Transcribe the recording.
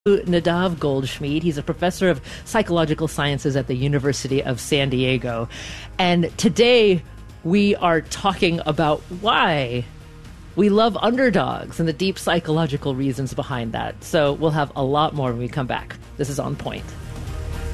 Nadav Goldschmied. He's a professor of psychological sciences at the University of San Diego. And today we are talking about why we love underdogs and the deep psychological reasons behind that. So we'll have a lot more when we come back. This is On Point.